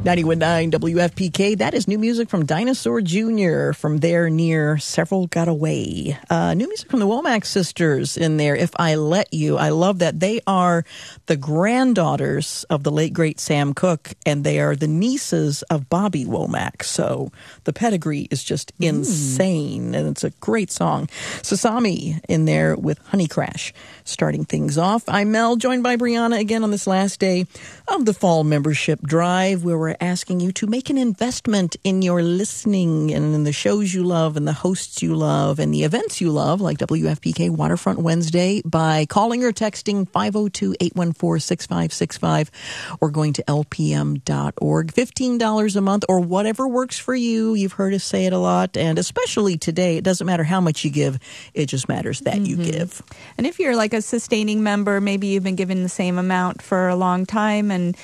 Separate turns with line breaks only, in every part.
91.9 WFPK. That is new music from Dinosaur Jr. From there near Several Got Away. New music from the Womack sisters in there, If I Let You. I love that. They are the granddaughters of the late, great Sam Cooke, and they are the nieces of Bobby Womack. So the pedigree is just insane, and it's a great song. Sasami in there with Honey Crash, starting things off. I'm Mel, joined by Brianna again on this last day of the fall membership drive, where we're asking you to make an investment in your listening and in the shows you love and the hosts you love and the events you love, like WFPK Waterfront Wednesday, by calling or texting 502-814-6565 or going to lpm.org. $15 a month or whatever works for you. You've heard us say it a lot, and especially today, it doesn't matter how much you give, it just matters that you give.
And if you're like a sustaining member, maybe you've been given the same amount for a long time, and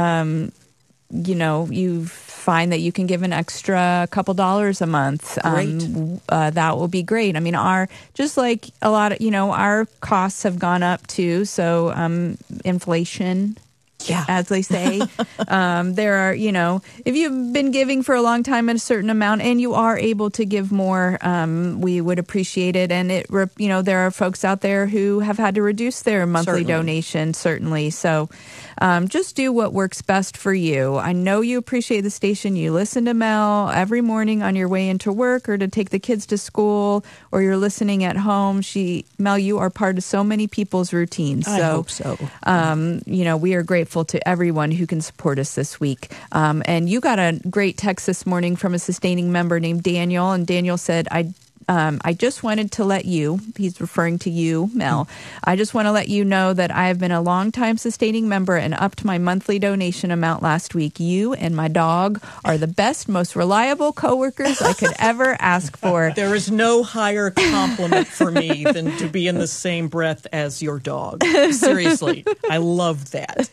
you find that you can give an extra couple dollars a month. That will be great. I mean, just like a lot of, our costs have gone up too. So inflation, as they say, there are, if you've been giving for a long time at a certain amount and you are able to give more, we would appreciate it. And there are folks out there who have had to reduce their monthly donation, certainly. So just do what works best for you. I know you appreciate the station. You listen to Mel every morning on your way into work or to take the kids to school, or you're listening at home. Mel, you are part of so many people's routines.
I hope so.
We are grateful to everyone who can support us this week. And you got a great text this morning from a sustaining member named Daniel, and Daniel said, I just wanted to let you, he's referring to you, Mel, I just want to let you know that I have been a long-time sustaining member and upped my monthly donation amount last week. You and my dog are the best, most reliable coworkers I could ever ask for.
There is no higher compliment for me than to be in the same breath as your dog. Seriously, I love that.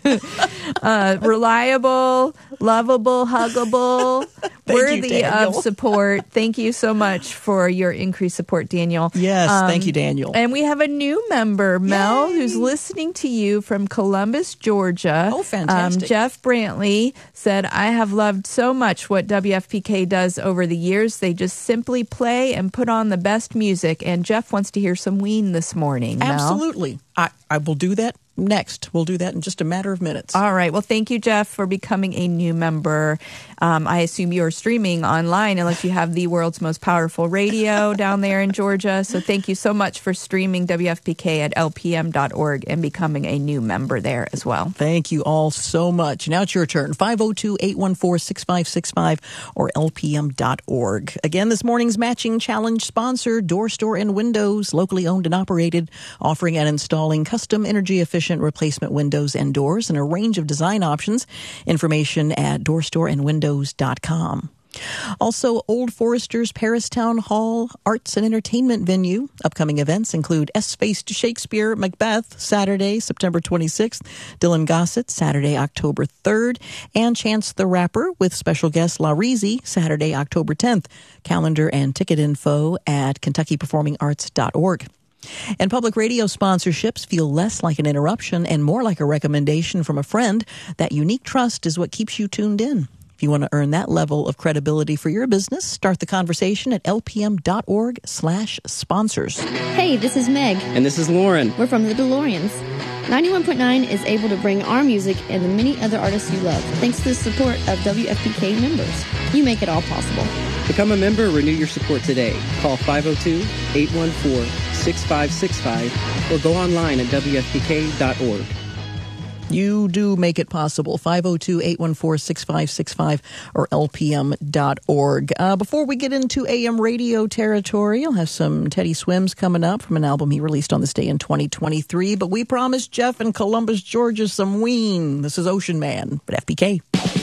Reliable, lovable, huggable, worthy of support. Thank you so much for your increased support, Daniel.
Yes, thank you, Daniel.
And we have a new member, Mel, who's listening to you from Columbus, Georgia.
Oh, fantastic.
Jeff Brantley said, I have loved so much what WFPK does over the years. They just simply play and put on the best music. And Jeff wants to hear some Ween this morning, Mel.
Absolutely. I will do that next. We'll do that in just a matter of minutes.
All right. Well, thank you, Jeff, for becoming a new member. I assume you're streaming online unless you have the world's most powerful radio down there in Georgia. So thank you so much for streaming WFPK at lpm.org and becoming a new member there as well.
Thank you all so much. Now it's your turn. 502-814-6565 or lpm.org. Again, this morning's matching challenge sponsor, Door Store and Windows, locally owned and operated, offering and installing custom energy efficient replacement windows and doors and a range of design options. Information at doorstoreandwindows.com. Also, Old Forester's Paris Town Hall Arts and Entertainment Venue. Upcoming events include S-Faced Shakespeare Macbeth, Saturday, September 26th, Dylan Gossett, Saturday, October 3rd, and Chance the Rapper with special guest La Reezy, Saturday, October 10th. Calendar and ticket info at KentuckyPerformingArts.org. And public radio sponsorships feel less like an interruption and more like a recommendation from a friend. That unique trust is what keeps you tuned in. If you want to earn that level of credibility for your business, start the conversation at lpm.org/sponsors.
Hey, this is Meg.
And this is Lauren.
We're from the DeLoreans. 91.9 is able to bring our music and the many other artists you love, thanks to the support of WFPK members. You make it all possible.
Become a member or renew your support today. Call 502-814-6565 or go online at wfpk.org.
You do make it possible. 502-814-6565 or lpm.org. Before we get into AM radio territory, I'll have some Teddy Swims coming up from an album he released on this day in 2023. But we promised Jeff in Columbus, Georgia, some Ween. This is Ocean Man at FPK.